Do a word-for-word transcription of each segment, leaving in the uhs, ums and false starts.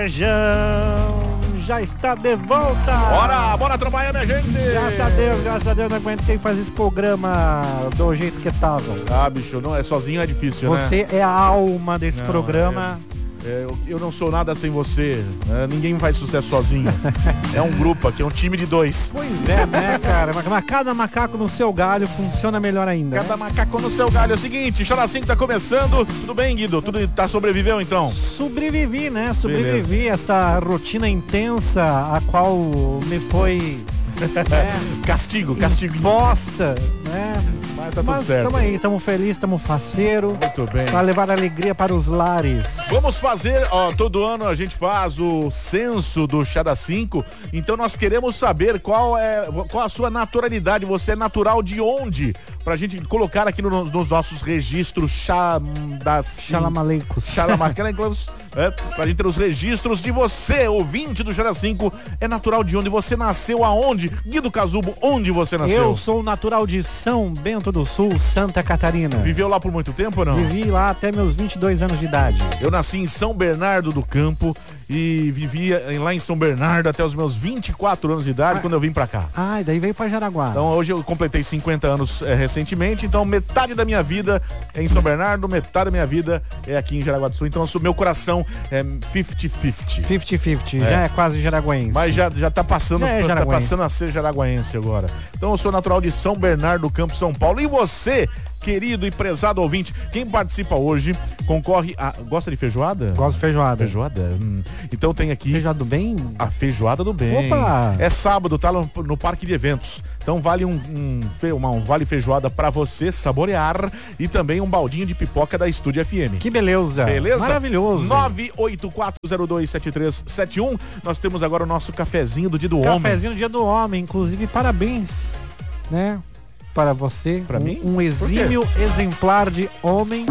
Feijão já está de volta. Bora, bora trabalhar, minha gente. Graças a Deus, graças a Deus, não aguentei fazer esse programa do jeito que tava. Ah, bicho, não é sozinho, é difícil, Você né? é a alma desse Não, programa. É, é, eu, eu não sou nada sem você, né? Ninguém faz sucesso sozinho. É um grupo aqui, é um time de dois. Pois é, né, cara? Mas cada macaco no seu galho funciona melhor ainda. Cada né? macaco no seu galho. É o seguinte, Chora cinco tá começando. Tudo bem, Guido? Tudo tá sobreviveu, então? Sobrevivi, né? Sobrevivi a essa rotina intensa a qual me foi... né? Castigo, castigo. Bosta, né? Mas tá tudo Mas certo. estamos aí, estamos felizes, estamos faceiro. Muito bem. Para levar alegria para os lares. Vamos fazer, ó, todo ano a gente faz o censo do Chá cinco, então nós queremos saber qual é qual a sua naturalidade, você é natural de onde? Pra gente colocar aqui no, nos nossos registros chá das Xalamalecos. Xalamalecos, é, pra gente ter os registros de você, ouvinte do Chá cinco, é natural de onde? Você nasceu aonde? Guido Casubo, onde você nasceu? Eu sou natural de São Bento do Sul, Santa Catarina. Viveu lá por muito tempo ou não? Vivi lá até meus vinte e dois anos de idade. Eu nasci em São Bernardo do Campo e vivia lá em São Bernardo até os meus vinte e quatro anos de idade, ah, quando eu vim pra cá. Ah, e daí veio pra Jaraguá. Então hoje eu completei cinquenta anos é, recentemente, então metade da minha vida é em São Bernardo, metade da minha vida é aqui em Jaraguá do Sul. Então o meu coração é cinquenta cinquenta. cinquenta cinquenta, é. Já é quase jaraguense. Mas já, já tá passando, já é tá passando a ser jaraguense agora. Então eu sou natural de São Bernardo do Campo, São Paulo. E você, querido e prezado ouvinte, quem participa hoje concorre a... Gosta de feijoada? Gosto de feijoada. Feijoada? Hum. Então tem aqui... Feijoada do bem? A feijoada do bem. Opa! É sábado, tá no, no Parque de Eventos. Então vale um, um, uma, um vale feijoada pra você saborear e também um baldinho de pipoca da Estúdio F M. Que beleza. Beleza? Maravilhoso. nove oito quatro zero dois sete três sete um. Nós temos agora o nosso cafezinho do Dia do Homem. Cafezinho do Dia do Homem. Inclusive, parabéns, né? Para você, para um, mim? um exímio exemplar de homem.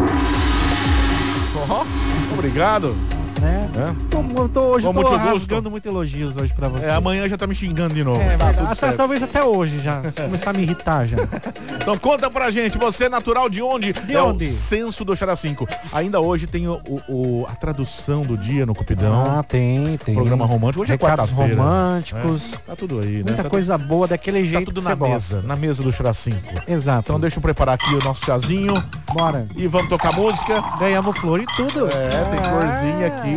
Oh, obrigado. Né? É. Tô, tô, hoje Bom, tô rasgando muito elogios hoje pra você. É, amanhã já tá me xingando de novo. É, tá tudo tudo certo. Talvez até hoje já, começar a me irritar já. Então conta pra gente, você é natural de onde? De é onde? O censo do Chá cinco. Ainda hoje tem o, o, a tradução do dia no Cupidão. Ah, tem, tem. Programa romântico. Hoje Recados é quarta-feira. românticos. É, tá tudo aí, né? Muita tá coisa tudo, boa daquele jeito. Tá tudo que na você mesa, gosta. na mesa do Chá cinco. Exato. Então deixa eu preparar aqui o nosso chazinho. Bora. E vamos tocar música. Ganhamos flor e tudo. É, tem florzinha aqui.